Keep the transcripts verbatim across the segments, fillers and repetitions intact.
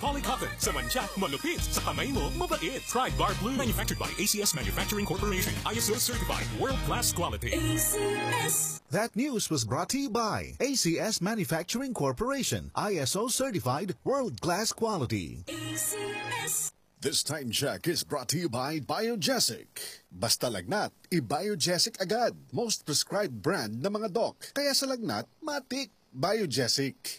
polycotton. Sa mancha, malupit. Sa kamay mo, mabait. Try Bar Blue. Manufactured by A C S Manufacturing Corporation. I S O certified. World-class quality. A C S. That news was brought to you by A C S Manufacturing Corporation. I S O certified. World-class quality. A C S. This time check is brought to you by Biogesic. Basta lagnat, i-Biogesic agad. Most prescribed brand ng mga doc. Kaya sa lagnat, matik. Biogesic.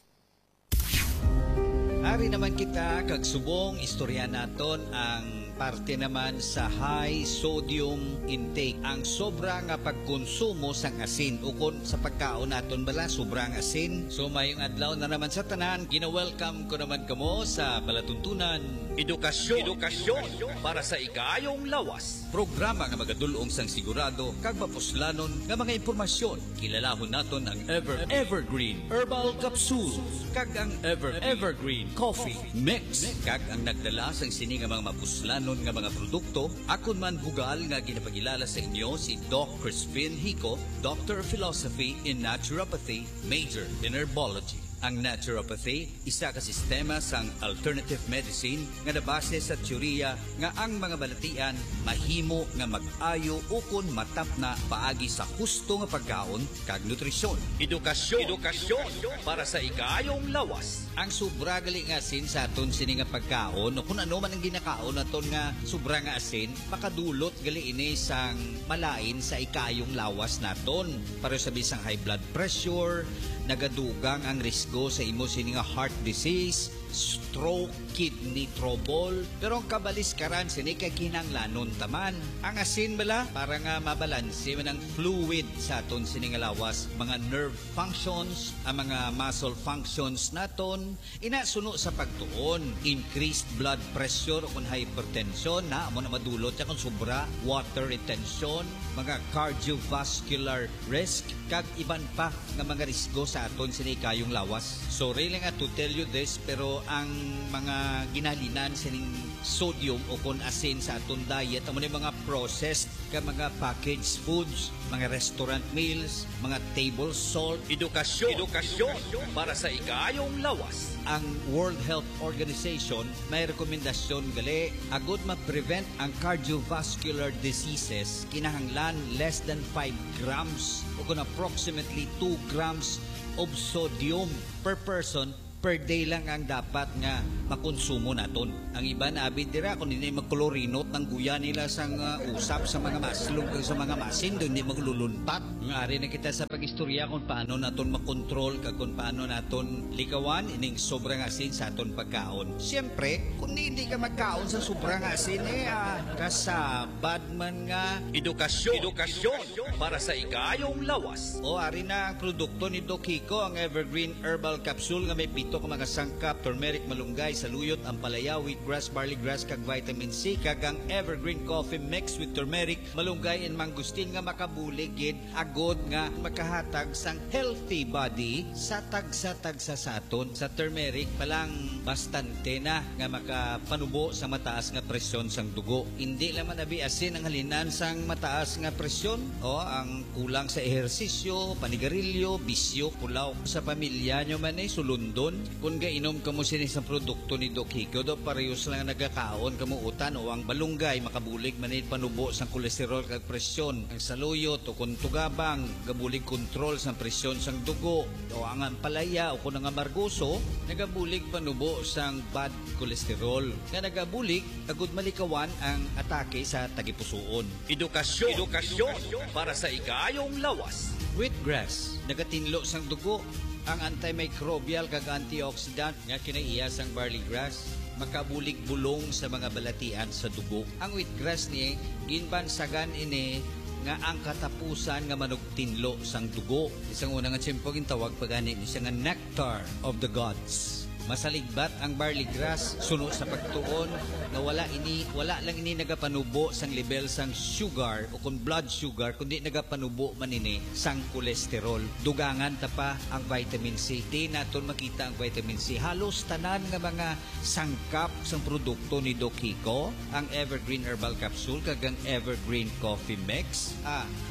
Ari naman kita kagsubong istorya naton ang parte naman sa high sodium intake. Ang sobra nga pagkonsumo sang asin ukon sa pagkaon naton bala sobrang asin. So mayong adlaw na naman sa tanan, gina-welcome ko naman kamo sa Balatuntunan Edukasyon, Edukasyon para sa ikayong lawas. Programa nga magadulong sang sigurado kag mapuslanon nga mga impormasyon. Kilalahon naton ang Ever Evergreen Herbal Capsule kag ang Ever Evergreen Coffee Mix kag ang nagdala sang sini nga mga mapuslanon nga mga produkto. Akon man bugal nga ginapagilala sa inyo si Doc Crispin Hico, Doctor of Philosophy in Naturopathy, Major in Herbology. Ang naturopathy, isa ka sistema sang alternative medicine nga nabase sa teorya nga ang mga balatian mahimo nga mag-ayo ukon matap na paagi sa husto nga pagkaon kag nutrisyon. Edukasyon, edukasyon para sa ikayong lawas. Ang sobra gali nga asin sa aton sini nga pagkaon o kung ano man ang ginakaon naton nga sobra nga asin, makadulot gali ini sang malain sa ikayong lawas naton. Para sa bisang high blood pressure, nagadugang ang risgo sa imo sini nga heart disease, stroke, kidney trouble. Pero ang kabaliskaran sini kay kinahanglanon taman. Ang asin bala para nga mabalanse man ang fluid sa aton sini nga lawas, mga nerve functions, ang mga muscle functions naton, inasuno sa pagtuon, increased blood pressure kung hypertension na amo na madulot sa kung sobra, water retention, mga cardiovascular risk kag iban pa nga mga risgo sa aton sini kayong lawas. Sorry lang nga to tell you this, pero ang mga ginalinan sining sodium o kon asin sa aton diet, amo ni mga processed ka mga packaged foods, mga restaurant meals, mga table salt. Edukasyon, edukasyon para sa ikayong lawas. Ang World Health Organization may rekomendasyon gali agud ma-prevent ang cardiovascular diseases, kinahanglan less than five grams o kung approximately two grams of sodium per person per day lang ang dapat nga makonsumo naton. Ang iba na abid dira kung hindi magklorinot ng guya nila sang uh, usap sa mga maslog sa mga masin doon hindi magluluntat. Ngari na kita sa pagistorya kung paano naton makontrol kag kung paano naton likawan ining sobrang asin sa aton pagkaon. Siyempre, kung hindi ka magkaon sa sobrang asin eh ah, kasabad man nga edukasyon, edukasyon para sa ikayong lawas. O ari na ang produkto ni Doc Hico, ang Evergreen Herbal Capsule nga may pito ka mga sangkap, turmeric, malunggay, saluyot, ampalaya, wheatgrass, barley grass, kag vitamin C, kag ang Evergreen Coffee Mix with turmeric, malunggay, and mangustin nga makabuligid, agod nga makahatag sang healthy body sa tagsa-tagsa sa aton. Sa turmeric palang bastante na nga makapanubo sa mataas nga presyon sang dugo. Hindi laman abi asin ang halinan sang mataas nga presyon o ang kulang sa ehersisyo, panigarilyo, bisyo, pulaw sa pamilya nyo man eh, sulundon. Kung gainom ka mo sinis ang produkto ni Doc Hico, do parehas lang nagkakaon ka mo utan o ang balunggay makabulig manit panubo sa kolesterol kag presyon. Ang saluyot o kung tugabang gabulig kontrol sa presyon sang dugo o ang ampalaya o kung ang amargoso nagabulig panubo sang bad kolesterol. Nga nagabulig agud malikawan ang atake sa tagipusoon. Edukasyon, edukasyon para sa ikayong lawas. Wheatgrass nagatinlo sang dugo, ang antimicrobial kag antioxidant nga kinaiya sang barley grass makabulig bulong sa mga balatian sa dugo. Ang wheatgrass ni ginbansagan ini nga ang katapusan nga manugtinlo sang dugo. Isang una nga tiyempo gintawag pagani ni siya nga nectar of the gods. Masaligbat ang barley grass suno sa pagtuon na wala ini wala lang ini nagapanubo sang level sang sugar o kung blood sugar kundi nagapanubo man ini sang kolesterol. Dugangan ta pa ang vitamin C. Di naton makita ang vitamin C. Halos tanan nga mga sangkap sang produkto ni Doc Hico, ang Evergreen Herbal Capsule kag ang Evergreen Coffee Mix. Ah,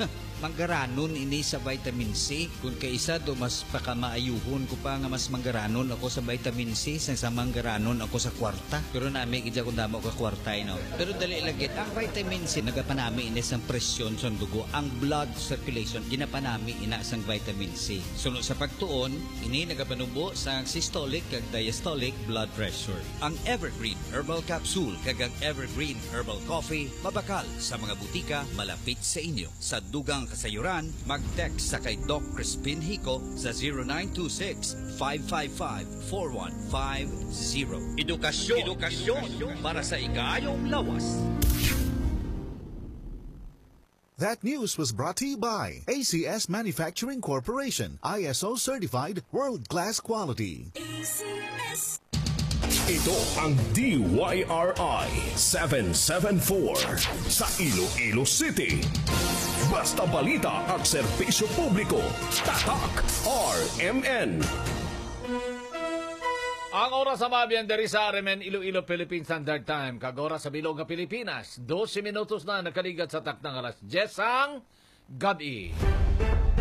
Manggaranon ini sa vitamin C. Kung kaisa do mas pakamaayuhon ko pa nga mas manggaranon ako sa vitamin C sang sa manggaranon ako sa kwarta. Pero nami gidya kung damo ka kwarta no. Pero dali lagit ang vitamin C nagapanami ini sang presyon sa dugo, ang blood circulation ginapanami ina sang vitamin C. Sunod sa pagtuon, ini nagapanubo sang systolic kag diastolic blood pressure. Ang Evergreen Herbal Capsule kag ang Evergreen Herbal Coffee mabakal sa mga butika malapit sa inyo. Sa dugang kasayuran, mag-text sa kay Doc Crispin Hico sa zero nine two six, five five five, four one five zero. Edukasyon, edukasyon para sa igayong lawas. That news was brought to you by A C S Manufacturing Corporation, I S O certified world-class quality. A C S. Ito ang D Y R I seven seven four sa Iloilo City. Basta balita at serbisyo publiko. Tatak R M N. Ang oras sa mabiyan dari sa R M N Iloilo Philippine Standard Time. Kag oras sa Bilog nga Pilipinas. twelve minutos na nakaligat sa takdang alas diyes ang gabi.